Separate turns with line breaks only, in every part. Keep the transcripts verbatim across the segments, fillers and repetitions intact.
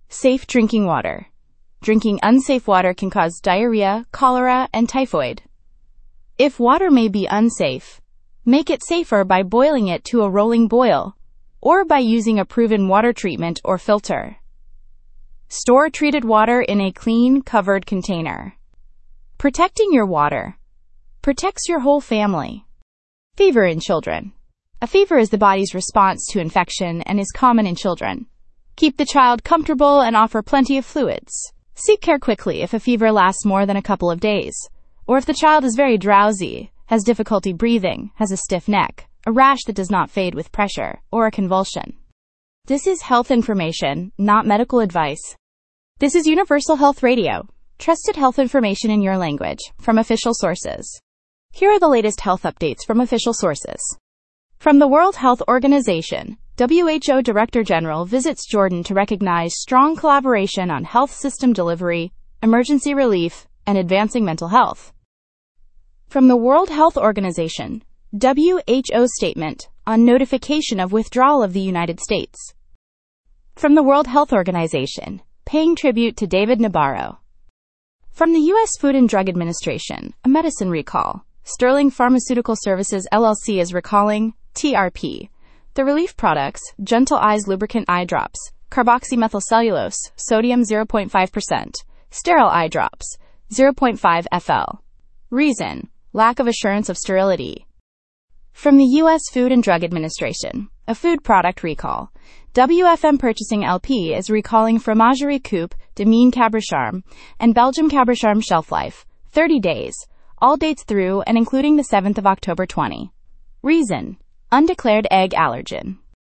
Safe drinking water. Drinking unsafe water can cause diarrhea, cholera, and typhoid. If water may be unsafe, make it safer by boiling it to a rolling boil, or by using a proven water treatment or filter. Store treated water in a clean, covered container. Protecting your water protects your whole family. Fever in children. A fever is the body's response to infection and is common in children. Keep the child comfortable and offer plenty of fluids. Seek care quickly if a fever lasts more than a couple of days, or if the child is very drowsy, has difficulty breathing, has a stiff neck, a rash that does not fade with pressure, or a convulsion. This is health information, not medical advice. This is Universal Health Radio, trusted health information in your language, from official sources. Here are the latest health updates from official sources. From the World Health Organization, W H O Director General visits Jordan to recognize strong collaboration on health system delivery, emergency relief, and advancing mental health. From the World Health Organization, W H O statement on notification of withdrawal of the United States. From the World Health Organization, paying tribute to David Nabarro. From the U S Food and Drug Administration, a medicine recall. Sterling Pharmaceutical Services L L C is recalling T R P, the relief products, Gentle Eyes Lubricant Eye Drops, carboxymethylcellulose, sodium zero point five percent, sterile eye drops, zero point five milliliters. Reason: lack of assurance of sterility. From the U S Food and Drug Administration, a food product recall. W F M Purchasing L P is recalling Fromagerie Coupe de Mine Cabricharme and Belgium Cabricharme shelf life, thirty days. All dates through and including the seventh of October twenty. Reason: undeclared egg allergen.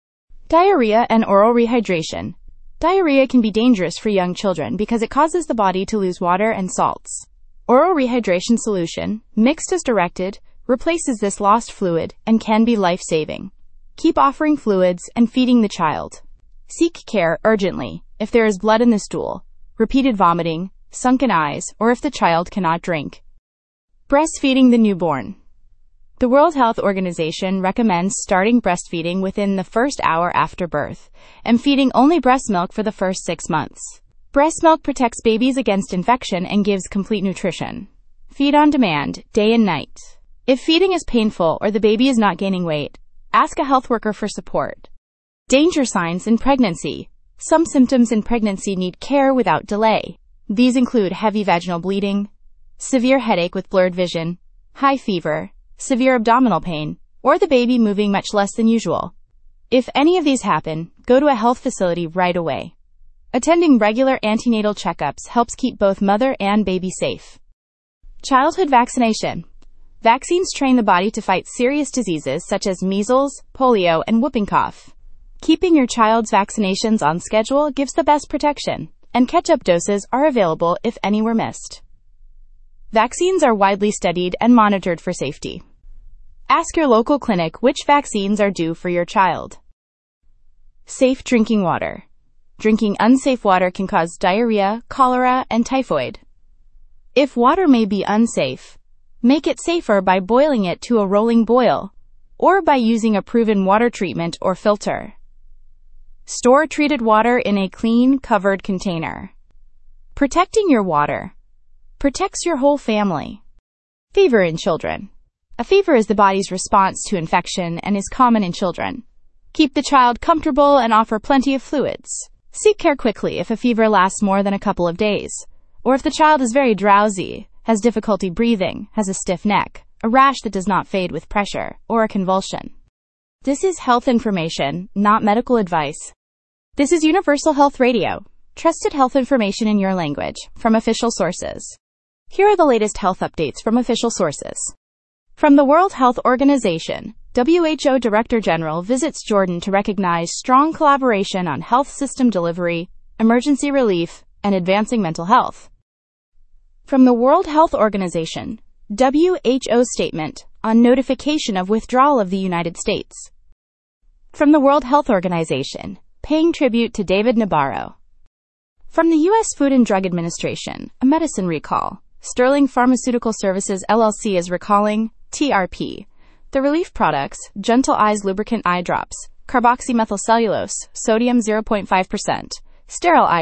Diarrhea and oral rehydration. Diarrhea can be dangerous for young children because it causes the body to lose water and salts. Oral rehydration solution, mixed as directed, replaces this lost fluid and can be life-saving. Keep offering fluids and feeding the child. Seek care urgently if there is blood in the stool, repeated vomiting, sunken eyes, or if the child cannot drink. Breastfeeding the newborn. The World Health Organization recommends starting breastfeeding within the first hour after birth and feeding only breast milk for the first six months. Breast milk protects babies against infection and gives complete nutrition. Feed on demand, day and night. If feeding is painful or the baby is not gaining weight, ask a health worker for support. Danger signs in pregnancy. Some symptoms in pregnancy need care without delay. These include heavy vaginal bleeding, severe headache with blurred vision, high fever, severe abdominal pain, or the baby moving much less than usual. If any of these happen, go to a health facility right away. Attending regular antenatal checkups helps keep both mother and baby safe. Childhood vaccination. Vaccines train the body to fight serious diseases such as measles, polio, and whooping cough. Keeping your child's vaccinations on schedule gives the best protection, and catch-up doses are available if any were missed. Vaccines are widely studied and monitored for safety. Ask your local clinic which vaccines are due for your child. Safe drinking water. Drinking unsafe water can cause diarrhea, cholera, and typhoid. If water may be unsafe, make it safer by boiling it to a rolling boil, or by using a proven water treatment or filter. Store treated water in a clean, covered container. Protecting your water protects your whole family. Fever in children. A fever is the body's response to infection and is common in children. Keep the child comfortable and offer plenty of fluids. Seek care quickly if a fever lasts more than a couple of days, or if the child is very drowsy, has difficulty breathing, has a stiff neck, a rash that does not fade with pressure, or a convulsion. This is health information, not medical advice. This is Universal Health Radio, trusted health information in your language, from official sources. Here are the latest health updates from official sources. From the World Health Organization, W H O Director General visits Jordan to recognize strong collaboration on health system delivery, emergency relief, and advancing mental health. From the World Health Organization, W H O statement on notification of withdrawal of the United States. From the World Health Organization, paying tribute to David Nabarro. From the U S Food and Drug Administration, a medicine recall. Sterling Pharmaceutical Services L L C is recalling T R P, the relief products, Gentle Eyes Lubricant Eye Drops, carboxymethylcellulose, sodium zero point five percent, sterile eye